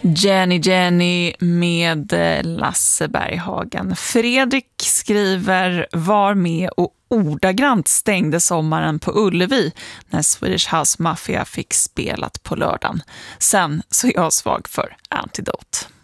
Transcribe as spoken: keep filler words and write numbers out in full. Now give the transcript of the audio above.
Jenny Jenny med Lasse Berghagen. Fredrik skriver: var med och ordagrant stängde sommaren på Ullevi när Swedish House Mafia fick spelat på lördagen. Sen så är jag svag för Antidote.